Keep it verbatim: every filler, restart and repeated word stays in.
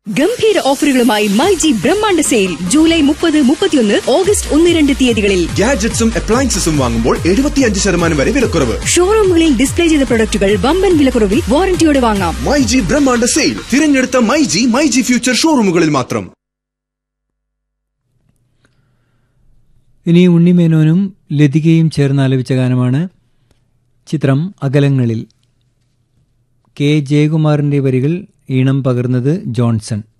ഗംഭീര ഓഫറുകളുമായി മൈജി ബ്രഹ്മാണ്ഡ sale July മുപ്പത് മുപ്പത്തിയൊന്ന് ഓഗസ്റ്റ് ഒന്ന് രണ്ട് തീയതികളിൽ. ഗാഡ്ജറ്റ്സും അപ്ലയൻസസും വാങ്ങുമ്പോൾ എഴുപത്തിയഞ്ച് ശതമാനം വരെ വിലക്കുറവ്. ഷോറൂമുകളിൽ ഡിസ്പ്ലേ ചെയ്ത പ്രൊഡക്റ്റുകൾ വമ്പൻ വിലക്കുറവിൽ വാറന്റിയോടെ വാങ്ങാം. മൈജി ബ്രഹ്മാണ്ഡ സെയിൽ തിരഞ്ഞെടുത്ത മൈജി മൈജി ഫ്യൂച്ചർ ഷോറൂമുകളിൽ മാത്രം. ഇനി ഉണ്ണിമേനോനും ലതികയും ചേർന്ന് ആലപിച്ച ഗാനമാണ്. ചിത്രം അകലങ്ങളിൽ. കെ ജയകുമാറിന്റെ വരികൾ, ഈണം പകർന്നത് ജോൺസൺ.